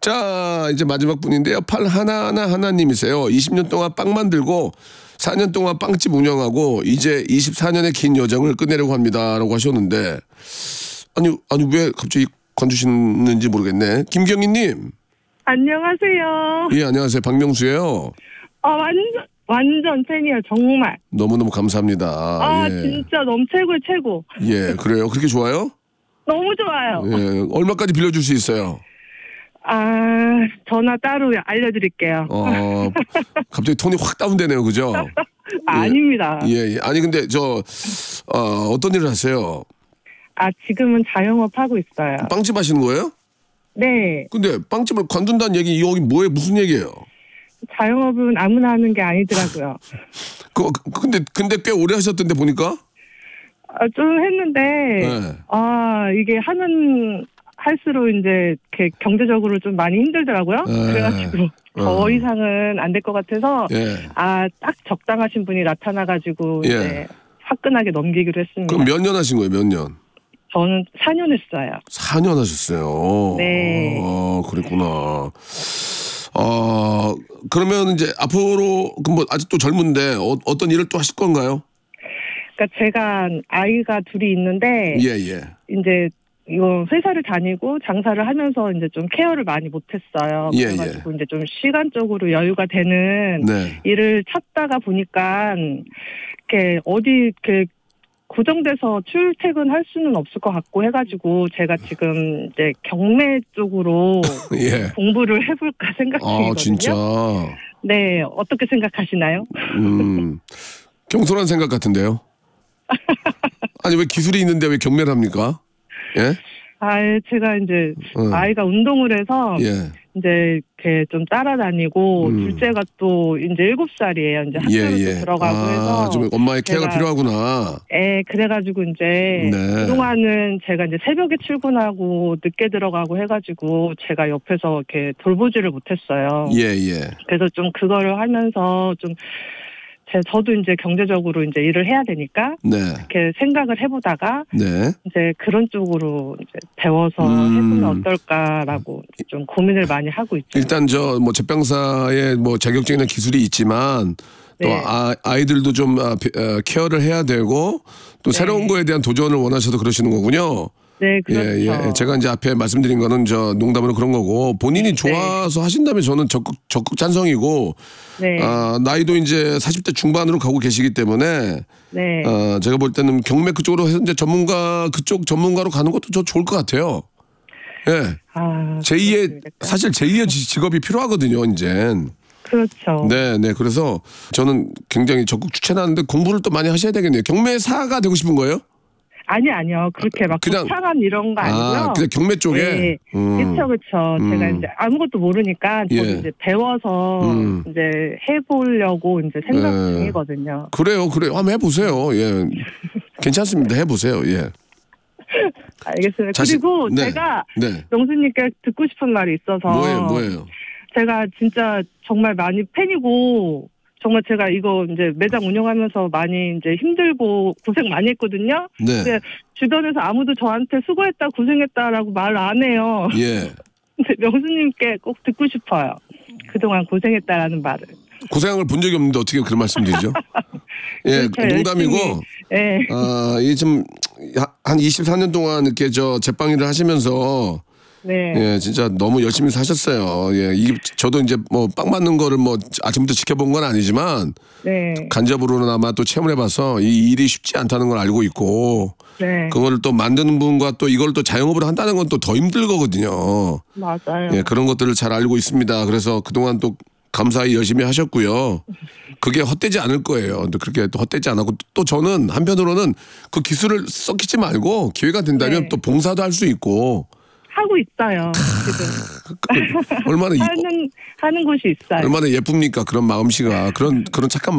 자, 이제 마지막 분인데요. 팔 하나하나 하나님이세요. 20년 동안 빵 만들고 4년 동안 빵집 운영하고 이제 24년의 긴 여정을 끝내려고 합니다라고 하셨는데 아니 왜 갑자기 건주시는지 모르겠네. 김경희님. 안녕하세요. 예, 안녕하세요. 박명수예요. 완전 팬이에요, 정말. 너무너무 감사합니다. 예. 진짜 너무 최고의 최고. 예, 그래요. 그렇게 좋아요? 너무 좋아요. 예, 얼마까지 빌려줄 수 있어요? 전화 따로 알려드릴게요. 갑자기 톤이 확 다운되네요, 그죠? 아닙니다. 예. 아니 근데 어떤 일을 하세요? 지금은 자영업 하고 있어요. 빵집 하시는 거예요? 네. 근데 빵집을 관둔다는 얘기 여기 뭐에 무슨 얘기예요? 자영업은 아무나 하는 게 아니더라고요. 근데 꽤 오래 하셨던데 보니까? 좀 했는데, 네. 이게 할수록 이제 이렇게 경제적으로 좀 많이 힘들더라고요. 그래가지고 더 이상은 안 될 것 같아서, 딱 적당하신 분이 나타나가지고 이제 화끈하게 넘기기로 했습니다. 그럼 몇 년 하신 거예요? 몇 년? 저는 4년 했어요. 4년 하셨어요. 네. 그랬구나. 그러면 이제 앞으로 뭐 아직도 젊은데 어떤 일을 또 하실 건가요? 그러니까 제가 아이가 둘이 있는데 예. 이제 이거 회사를 다니고 장사를 하면서 이제 좀 케어를 많이 못했어요. 그래가지고 이제 좀 시간적으로 여유가 되는 일을 찾다가 보니까 이렇게 어디 이렇게 고정돼서 출퇴근할 수는 없을 것 같고 해가지고 제가 지금 이제 경매 쪽으로 공부를 해볼까 생각 중이거든요. 진짜? 네, 어떻게 생각하시나요? 경솔한 생각 같은데요. 아니 왜 기술이 있는데 왜 경매를 합니까? 예? 제가 이제 아이가 운동을 해서 이제 이렇게 좀 따라다니고 둘째가 또 이제 7살이에요. 이제 학교를 또 들어가고 해서 좀 엄마의 케어가 필요하구나. 그래가지고 이제 그동안은 제가 이제 새벽에 출근하고 늦게 들어가고 해가지고 제가 옆에서 이렇게 돌보지를 못했어요. 그래서 좀 그거를 하면서 좀 저도 이제 경제적으로 이제 일을 해야 되니까 이렇게 생각을 해보다가 이제 그런 쪽으로 이제 배워서 해보면 어떨까라고 좀 고민을 많이 하고 있죠. 일단 뭐 제빵사의 뭐 자격증이나 기술이 있지만 또 아이들도 좀 케어를 해야 되고 또 새로운 거에 대한 도전을 원하셔서 그러시는 거군요. 네, 그렇죠. 제가 이제 앞에 말씀드린 거는 농담으로 그런 거고 본인이 좋아서 하신다면 저는 적극 찬성이고 나이도 이제 40대 중반으로 가고 계시기 때문에 제가 볼 때는 경매 그쪽으로 해서 이제 그쪽 전문가로 가는 것도 저 좋을 것 같아요. 사실 제2의 직업이 필요하거든요, 이젠. 그렇죠. 네. 그래서 저는 굉장히 적극 추천하는데 공부를 또 많이 하셔야 되겠네요. 경매사가 되고 싶은 거예요? 아니요. 그렇게 막 창업 이런 거 아니고요. 그냥 경매 쪽에? 그렇죠. 제가 이제 아무것도 모르니까 저도 이제 배워서 이제 해보려고 이제 생각 중이거든요. 그래요. 한번 해보세요. 괜찮습니다. 해보세요. 알겠습니다. 그리고 제가 명수님께 듣고 싶은 말이 있어서. 뭐예요? 제가 진짜 정말 많이 팬이고 정말 제가 이거 이제 매장 운영하면서 많이 이제 힘들고 고생 많이 했거든요. 근데 주변에서 아무도 저한테 수고했다, 고생했다라고 말 안 해요. 근데 명수님께 꼭 듣고 싶어요. 그동안 고생했다라는 말을. 고생한 걸 본 적이 없는데 어떻게 그런 말씀드리죠? 농담이고. 이게 좀 한 24년 동안 이렇게 제빵 일을 하시면서 진짜 너무 열심히 사셨어요. 이게 저도 이제 뭐 빵 만든 거를 뭐 아침부터 지켜본 건 아니지만 간접으로나마 또 체험해봐서 이 일이 쉽지 않다는 걸 알고 있고 그거를 또 만드는 분과 또 이걸 또 자영업으로 한다는 건 또 더 힘들거든요. 맞아요. 그런 것들을 잘 알고 있습니다. 그래서 그동안 또 감사히 열심히 하셨고요. 그게 헛되지 않을 거예요. 근데 그렇게 또 헛되지 않았고 또 저는 한편으로는 그 기술을 썩히지 말고 기회가 된다면 또 봉사도 할 수 있고 하고 있어요. 지금. 얼마나 하는 곳이 있어요. 얼마나 예쁩니까? 그런 마음씨가 그런 착한